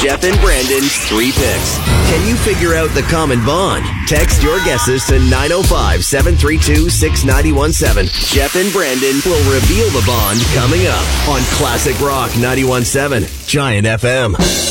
Jeff and Brandon's 3 Picks. Can you figure out the common bond? Text your guesses to 905-732-6917. Jeff and Brandon will reveal the bond coming up on Classic Rock 91.7 Giant FM.